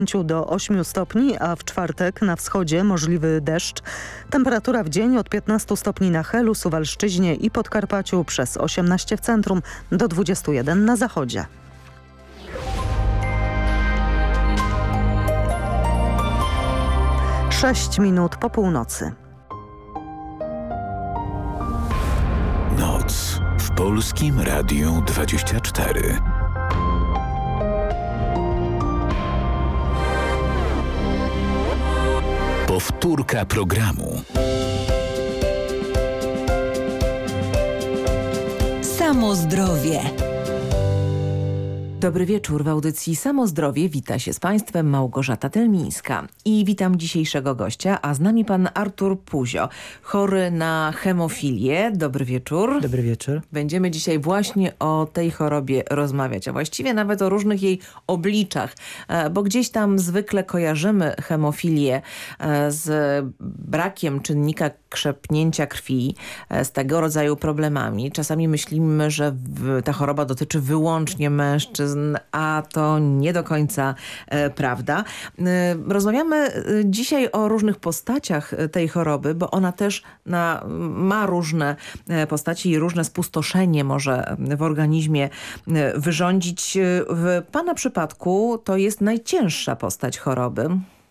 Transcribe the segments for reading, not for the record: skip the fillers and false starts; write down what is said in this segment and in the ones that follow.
do 8 stopni, a w czwartek na wschodzie możliwy deszcz. Temperatura w dzień od 15 stopni na Helu, Suwalszczyźnie i Podkarpaciu, przez 18 w centrum do 21 na zachodzie. Sześć minut po północy. Noc w Polskim Radiu 24. Powtórka programu. Samo zdrowie. Dobry wieczór. W audycji Samo Zdrowie wita się z Państwem Małgorzata Telmińska. I witam dzisiejszego gościa, a z nami pan Artur Puzio, chory na hemofilię. Dobry wieczór. Dobry wieczór. Będziemy dzisiaj właśnie o tej chorobie rozmawiać, a właściwie nawet o różnych jej obliczach, bo gdzieś tam zwykle kojarzymy hemofilię z brakiem czynnika krzepnięcia krwi, z tego rodzaju problemami. Czasami myślimy, że ta choroba dotyczy wyłącznie mężczyzn, a to nie do końca prawda. Rozmawiamy dzisiaj o różnych postaciach tej choroby, bo ona też ma różne postaci i różne spustoszenie może w organizmie wyrządzić. W pana przypadku to jest najcięższa postać choroby.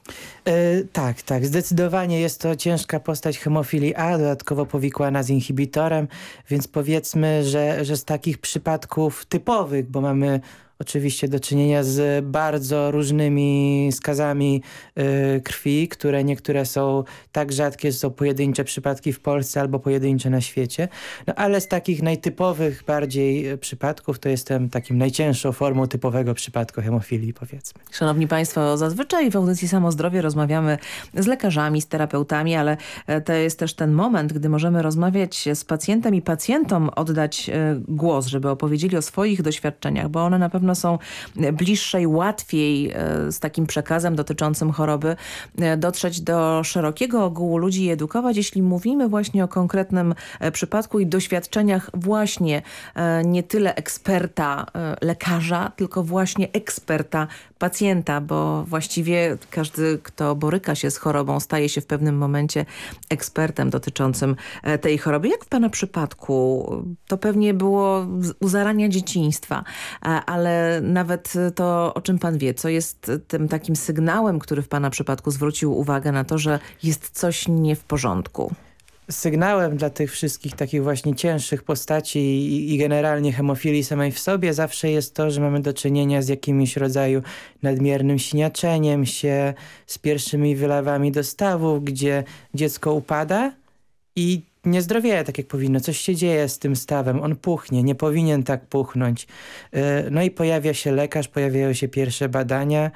Tak. Zdecydowanie jest to ciężka postać hemofilii A, dodatkowo powikłana z inhibitorem, więc powiedzmy, że z takich przypadków typowych, bo mamy oczywiście do czynienia z bardzo różnymi skazami krwi, które niektóre są tak rzadkie, że są pojedyncze przypadki w Polsce albo pojedyncze na świecie. No ale z takich najtypowych bardziej przypadków to jestem takim najcięższą formą typowego przypadku hemofilii, powiedzmy. Szanowni Państwo, zazwyczaj w audycji Samo Zdrowie rozmawiamy z lekarzami, z terapeutami, ale to jest też ten moment, gdy możemy rozmawiać z pacjentem i pacjentom oddać głos, żeby opowiedzieli o swoich doświadczeniach, bo one na pewno są bliższe i łatwiej z takim przekazem dotyczącym choroby dotrzeć do szerokiego ogółu ludzi i edukować, jeśli mówimy właśnie o konkretnym przypadku i doświadczeniach właśnie nie tyle eksperta lekarza, tylko właśnie eksperta pacjenta, bo właściwie każdy, kto boryka się z chorobą, staje się w pewnym momencie ekspertem dotyczącym tej choroby. Jak w pana przypadku? To pewnie było u zarania dzieciństwa, ale nawet to, o czym pan wie, co jest tym takim sygnałem, który w pana przypadku zwrócił uwagę na to, że jest coś nie w porządku? Sygnałem dla tych wszystkich takich właśnie cięższych postaci i generalnie hemofilii samej w sobie zawsze jest to, że mamy do czynienia z jakimś rodzaju nadmiernym siniaczeniem się, z pierwszymi wylewami do stawów, gdzie dziecko upada i nie zdrowieje tak jak powinno. Coś się dzieje z tym stawem. On puchnie, nie powinien tak puchnąć. No i pojawia się lekarz, pojawiają się pierwsze badania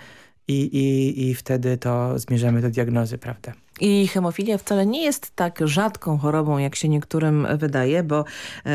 i wtedy to zmierzamy do diagnozy, prawda? I hemofilia wcale nie jest tak rzadką chorobą, jak się niektórym wydaje, bo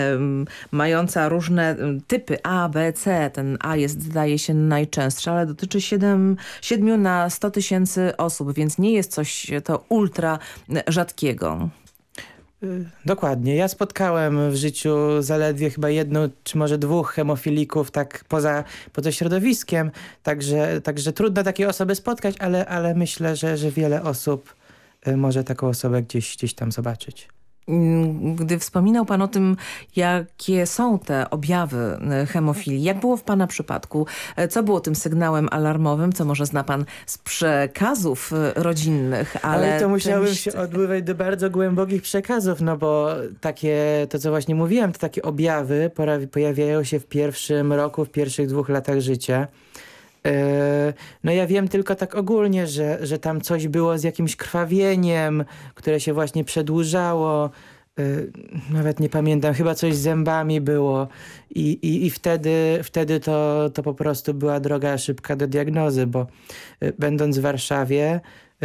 mająca różne typy A, B, C, ten A jest, zdaje się, najczęstszy, ale dotyczy 7 na 100 tysięcy osób, więc nie jest coś to ultra rzadkiego. Dokładnie. Ja spotkałem w życiu zaledwie chyba jedną, czy może dwóch hemofilików tak poza środowiskiem, także trudno takie osoby spotkać, ale myślę, że wiele osób może taką osobę gdzieś tam zobaczyć. Gdy wspominał pan o tym, jakie są te objawy hemofilii, jak było w pana przypadku? Co było tym sygnałem alarmowym? Co może zna pan z przekazów rodzinnych? Ale to musiałbym się odbywać do bardzo głębokich przekazów, no bo to co właśnie mówiłem, to takie objawy pojawiają się w pierwszym roku, w pierwszych 2 latach życia. No ja wiem tylko tak ogólnie, że tam coś było z jakimś krwawieniem, które się właśnie przedłużało. Nawet nie pamiętam, chyba coś z zębami było i wtedy to po prostu była droga szybka do diagnozy, bo będąc w Warszawie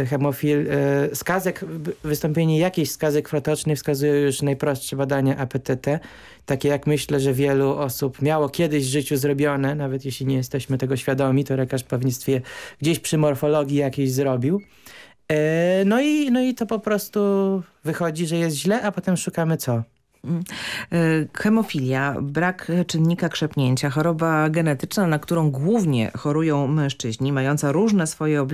wystąpienie jakichś skazek krwotocznych wskazują już najprostsze badania APTT, takie jak myślę, że wielu osób miało kiedyś w życiu zrobione, nawet jeśli nie jesteśmy tego świadomi, to lekarz pewnie gdzieś przy morfologii jakiejś zrobił. No i to po prostu wychodzi, że jest źle, a potem szukamy co? Hemofilia, brak czynnika krzepnięcia, choroba genetyczna, na którą głównie chorują mężczyźni, mająca różne swoje